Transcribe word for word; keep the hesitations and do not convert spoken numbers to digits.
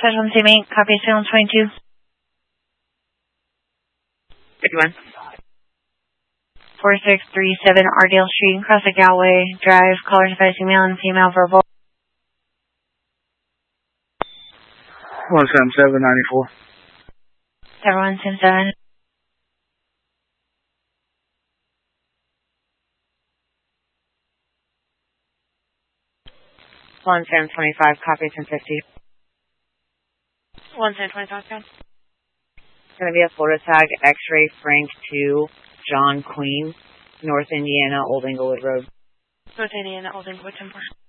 Special Teammate, copy Signal twenty-two. fifty-one. four six three seven Ardale Street, Crossing Galway Drive, callers advising male and female verbal. one seven seven ninety-four. seven one seven seven. one seven twenty-five, copy ten fifty. one seven twenty-five, code. It's going to be a photo tag, X-ray Frank two, John Queen, North Indiana, Old Englewood Road. North Indiana, Old Englewood, ten four.